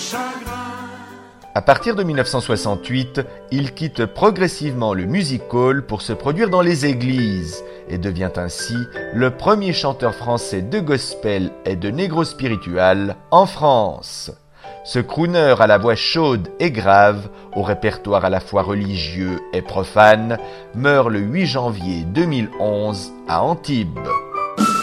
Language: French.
À partir de 1968, il quitte progressivement le music hall pour se produire dans les églises et devient ainsi le premier chanteur français de gospel et de negro spiritual en France. Ce crooner à la voix chaude et grave, au répertoire à la fois religieux et profane, meurt le 8 janvier 2011 à Antibes.